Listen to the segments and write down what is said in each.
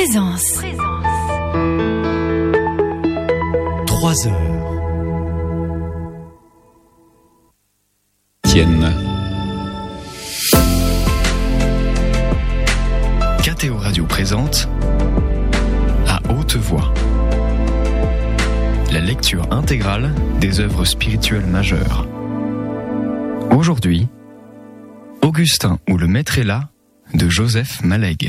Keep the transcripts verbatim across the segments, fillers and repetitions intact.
Présence. Trois heures. Tienne. K T O Radio présente à haute voix la lecture intégrale des œuvres spirituelles majeures. Aujourd'hui, Augustin ou le Maître est là de Joseph Malegue.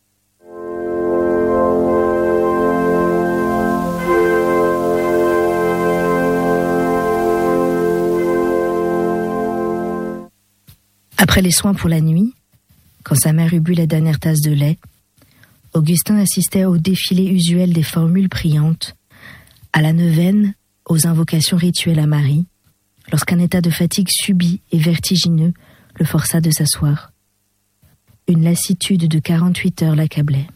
Après les soins pour la nuit, quand sa mère eut bu la dernière tasse de lait, Augustin assistait au défilé usuel des formules priantes, à la neuvaine, aux invocations rituelles à Marie, lorsqu'un état de fatigue subit et vertigineux le força de s'asseoir. Une lassitude de quarante-huit heures l'accablait.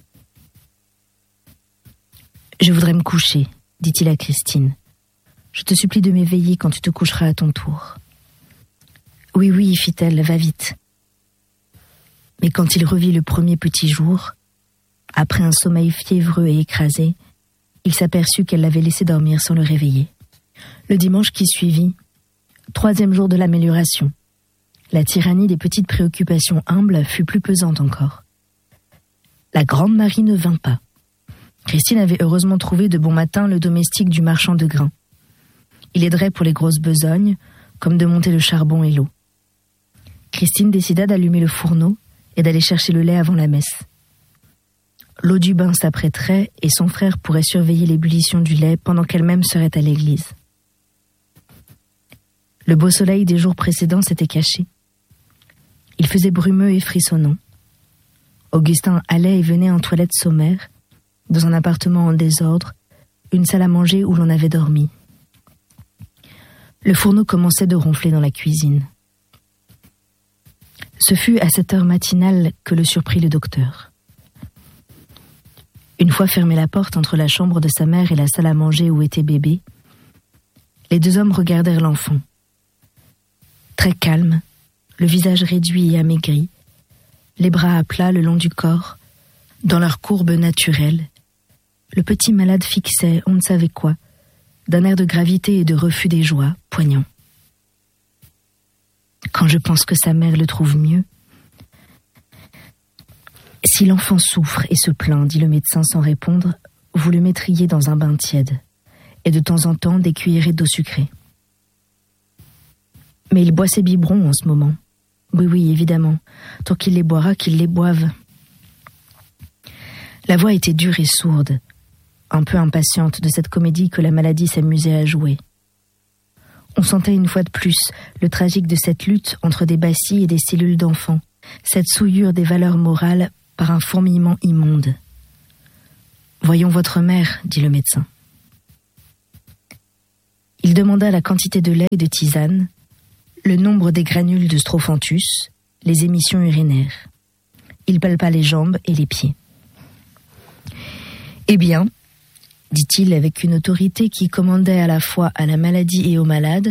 « Je voudrais me coucher, » dit-il à Christine. « Je te supplie de m'éveiller quand tu te coucheras à ton tour. » « Oui, oui, fit-elle, va vite. » Mais quand il revit le premier petit jour, après un sommeil fiévreux et écrasé, il s'aperçut qu'elle l'avait laissé dormir sans le réveiller. Le dimanche qui suivit, troisième jour de l'amélioration, la tyrannie des petites préoccupations humbles fut plus pesante encore. La grande Marie ne vint pas. Christine avait heureusement trouvé de bon matin le domestique du marchand de grains. Il aiderait pour les grosses besognes, comme de monter le charbon et l'eau. Christine décida d'allumer le fourneau et d'aller chercher le lait avant la messe. L'eau du bain s'apprêterait et son frère pourrait surveiller l'ébullition du lait pendant qu'elle-même serait à l'église. Le beau soleil des jours précédents s'était caché. Il faisait brumeux et frissonnant. Augustin allait et venait en toilette sommaire, dans un appartement en désordre, une salle à manger où l'on avait dormi. Le fourneau commençait de ronfler dans la cuisine. Ce fut à cette heure matinale que le surprit le docteur. Une fois fermée la porte entre la chambre de sa mère et la salle à manger où était bébé, les deux hommes regardèrent l'enfant. Très calme, le visage réduit et amaigri, les bras à plat le long du corps, dans leur courbe naturelle, le petit malade fixait on ne savait quoi, d'un air de gravité et de refus des joies, poignant. Quand je pense que sa mère le trouve mieux. Si l'enfant souffre et se plaint, dit le médecin sans répondre, vous le mettriez dans un bain tiède, et de temps en temps des cuillerées d'eau sucrée. Mais il boit ses biberons en ce moment. Oui, oui, évidemment, tant qu'il les boira, qu'il les boive. La voix était dure et sourde, un peu impatiente de cette comédie que la maladie s'amusait à jouer. On sentait une fois de plus le tragique de cette lutte entre des bacilles et des cellules d'enfants, cette souillure des valeurs morales par un fourmillement immonde. « Voyons votre mère, » dit le médecin. Il demanda la quantité de lait et de tisane, le nombre des granules de strophanthus, les émissions urinaires. Il palpa les jambes et les pieds. « Eh bien, dit-il avec une autorité qui commandait à la fois à la maladie et aux malades,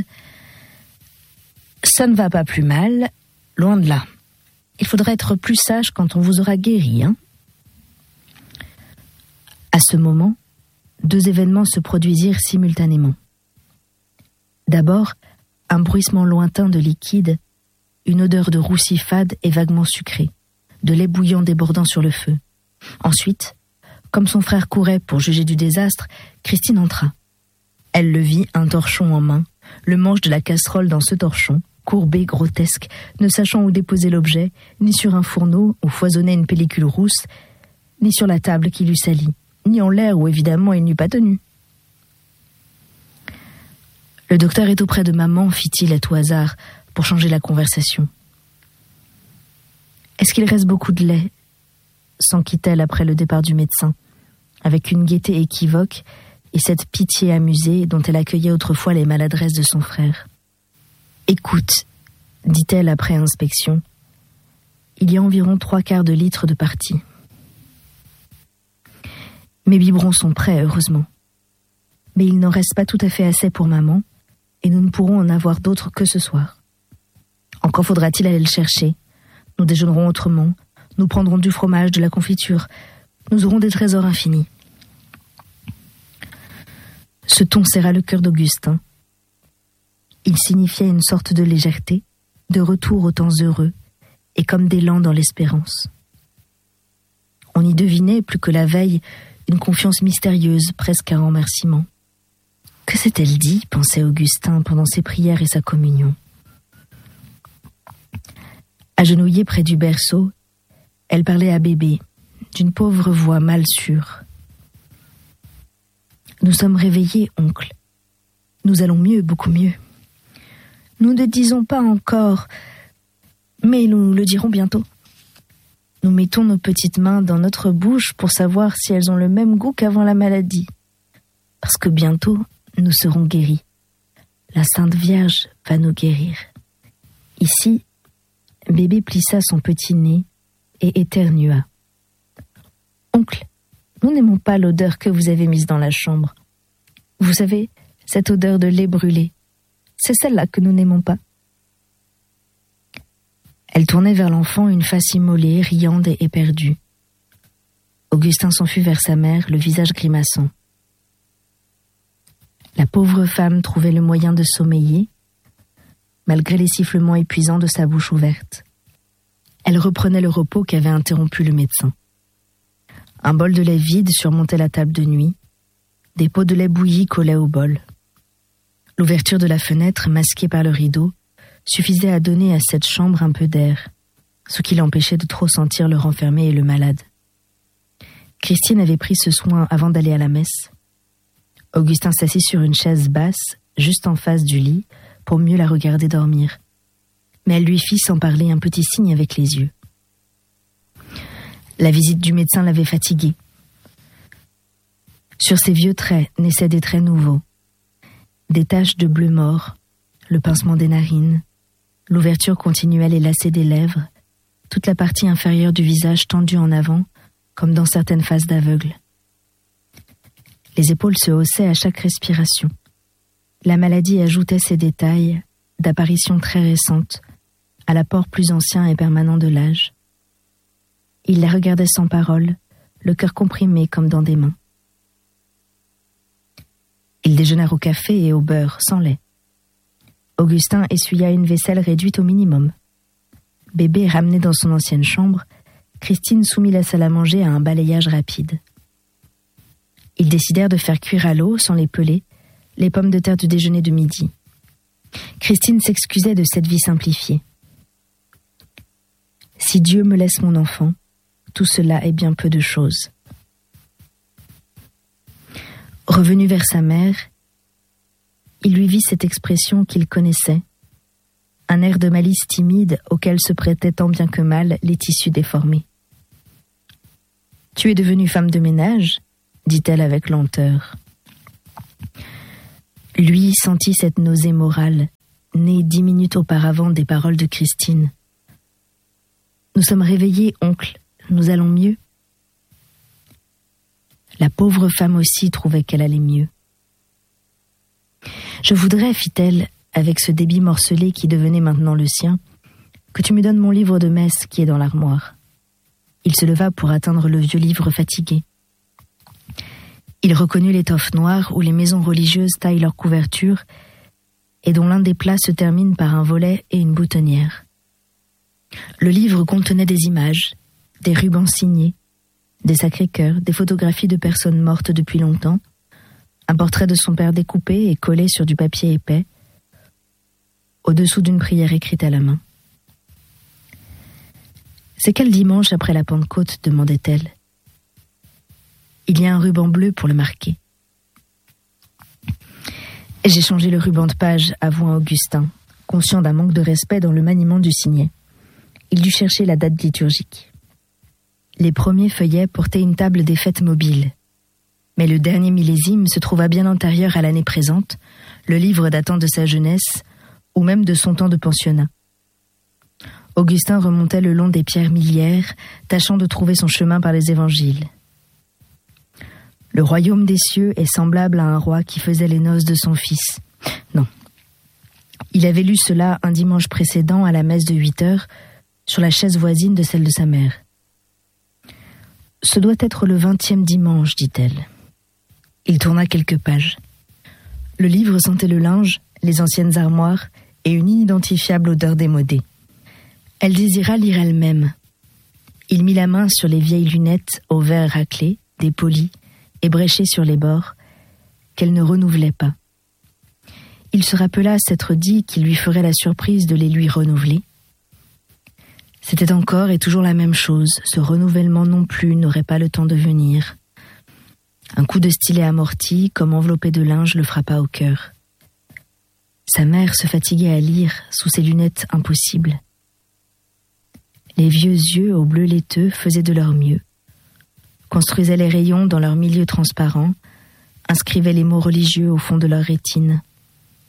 ça ne va pas plus mal, loin de là. Il faudra être plus sage quand on vous aura guéri, hein ?» À ce moment, deux événements se produisirent simultanément. D'abord, un bruissement lointain de liquide, une odeur de roussi fade et vaguement sucrée, de lait bouillant débordant sur le feu. Ensuite, comme son frère courait pour juger du désastre, Christine entra. Elle le vit, un torchon en main, le manche de la casserole dans ce torchon, courbé, grotesque, ne sachant où déposer l'objet, ni sur un fourneau où foisonnait une pellicule rousse, ni sur la table qui l'eût sali, ni en l'air où évidemment il n'eût pas tenu. « Le docteur est auprès de maman, fit-il à tout hasard, pour changer la conversation. « Est-ce qu'il reste beaucoup de lait ?» s'enquit-elle après le départ du médecin, avec une gaieté équivoque et cette pitié amusée dont elle accueillait autrefois les maladresses de son frère. « Écoute, dit-elle après inspection, il y a environ trois quarts de litre de partie. Mes biberons sont prêts, heureusement. Mais il n'en reste pas tout à fait assez pour maman, et nous ne pourrons en avoir d'autres que ce soir. Encore faudra-t-il aller le chercher. Nous déjeunerons autrement, nous prendrons du fromage, de la confiture. nous aurons des trésors infinis. » Ce ton serra le cœur d'Augustin. Il signifiait une sorte de légèreté, de retour aux temps heureux, et comme d'élan dans l'espérance. On y devinait, plus que la veille, une confiance mystérieuse, presque un remerciement. Que s'est-elle dit, pensait Augustin pendant ses prières et sa communion. Agenouillée près du berceau, elle parlait à bébé, d'une pauvre voix mal sûre. « Nous sommes réveillés, oncle. Nous allons mieux, beaucoup mieux. Nous ne disons pas encore, mais nous le dirons bientôt. Nous mettons nos petites mains dans notre bouche pour savoir si elles ont le même goût qu'avant la maladie. Parce que bientôt, nous serons guéris. La Sainte Vierge va nous guérir. » Ici, bébé plissa son petit nez et éternua. « Oncle, nous n'aimons pas l'odeur que vous avez mise dans la chambre. Vous savez, cette odeur de lait brûlé. C'est celle-là que nous n'aimons pas. » Elle tournait vers l'enfant une face immolée, riante et éperdue. Augustin s'enfuit vers sa mère, le visage grimaçant. La pauvre femme trouvait le moyen de sommeiller, malgré les sifflements épuisants de sa bouche ouverte. Elle reprenait le repos qu'avait interrompu le médecin. Un bol de lait vide surmontait la table de nuit. Des pots de lait bouilli collaient au bol. L'ouverture de la fenêtre, masquée par le rideau, suffisait à donner à cette chambre un peu d'air, ce qui l'empêchait de trop sentir le renfermé et le malade. Christine avait pris ce soin avant d'aller à la messe. Augustin s'assit sur une chaise basse, juste en face du lit, pour mieux la regarder dormir. Mais elle lui fit sans parler un petit signe avec les yeux. La visite du médecin l'avait fatiguée. Sur ses vieux traits naissaient des traits nouveaux. Des taches de bleu mort, le pincement des narines, l'ouverture continuelle et lacée des lèvres, toute la partie inférieure du visage tendue en avant, comme dans certaines phases d'aveugle. Les épaules se haussaient à chaque respiration. La maladie ajoutait ces détails, d'apparition très récente, à l'apport plus ancien et permanent de l'âge. Il la regardait sans parole, le cœur comprimé comme dans des mains. Ils déjeunèrent au café et au beurre, sans lait. Augustin essuya une vaisselle réduite au minimum. Bébé ramené dans son ancienne chambre, Christine soumit la salle à manger à un balayage rapide. Ils décidèrent de faire cuire à l'eau, sans les peler, les pommes de terre du déjeuner de midi. Christine s'excusait de cette vie simplifiée. « Si Dieu me laisse mon enfant, tout cela est bien peu de choses. » Revenu vers sa mère, il lui vit cette expression qu'il connaissait, un air de malice timide auquel se prêtaient tant bien que mal les tissus déformés. « Tu es devenue femme de ménage ?» dit-elle avec lenteur. Lui sentit cette nausée morale, née dix minutes auparavant des paroles de Christine. « Nous sommes réveillés, oncle, nous allons mieux. » La pauvre femme aussi trouvait qu'elle allait mieux. « Je voudrais, fit-elle, avec ce débit morcelé qui devenait maintenant le sien, que tu me donnes mon livre de messe qui est dans l'armoire. » Il se leva pour atteindre le vieux livre fatigué. Il reconnut l'étoffe noire où les maisons religieuses taillent leurs couvertures et dont l'un des plats se termine par un volet et une boutonnière. Le livre contenait des images, des rubans signés, des Sacré-Cœur, des photographies de personnes mortes depuis longtemps, un portrait de son père découpé et collé sur du papier épais, au-dessous d'une prière écrite à la main. « C'est quel dimanche après la Pentecôte ?» demandait-elle. « Il y a un ruban bleu pour le marquer. » « J'ai changé le ruban de page, avoua Augustin, conscient d'un manque de respect dans le maniement du signet. Il dut chercher la date liturgique. Les premiers feuillets portaient une table des fêtes mobiles. Mais le dernier millésime se trouva bien antérieur à l'année présente, le livre datant de sa jeunesse, ou même de son temps de pensionnat. Augustin remontait le long des pierres miliaires, tâchant de trouver son chemin par les évangiles. Le royaume des cieux est semblable à un roi qui faisait les noces de son fils. Non. Il avait lu cela un dimanche précédent à la messe de huit heures, sur la chaise voisine de celle de sa mère. Ce doit être le vingtième dimanche, dit-elle. Il tourna quelques pages. Le livre sentait le linge, les anciennes armoires et une inidentifiable odeur démodée. Elle désira lire elle-même. Il mit la main sur les vieilles lunettes aux verres raclés, dépolies, ébréchées sur les bords, qu'elle ne renouvelait pas. Il se rappela s'être dit qu'il lui ferait la surprise de les lui renouveler. C'était encore et toujours la même chose, ce renouvellement non plus n'aurait pas le temps de venir. Un coup de stylet amorti, comme enveloppé de linge, le frappa au cœur. Sa mère se fatiguait à lire sous ses lunettes impossibles. Les vieux yeux au bleu laiteux faisaient de leur mieux, construisaient les rayons dans leur milieu transparent, inscrivaient les mots religieux au fond de leur rétine.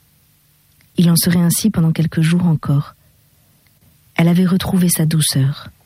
Il en serait ainsi pendant quelques jours encore. Elle avait retrouvé sa douceur.